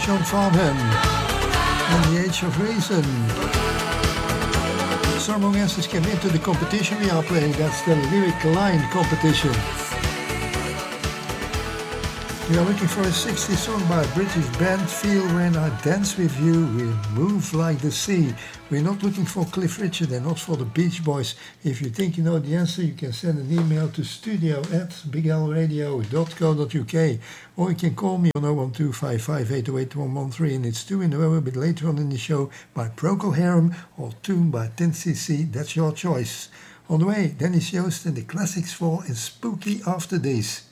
John Farnham and The Age of Reason. Some answers came into the competition we are playing. That's the lyric line competition. We are looking for a 60s song by a British band. Feel When I Dance With You, We Move Like the Sea. We're not looking for Cliff Richard and not for the Beach Boys. If you think you know the answer, you can send an email to studio@biglradio.co.uk, or you can call me on 01255808113, and it's 2 in the row a bit later on in the show by Procol Harum or Tune by 10cc. That's your choice. On the way, Dennis Joost and the classics for and Spooky After This.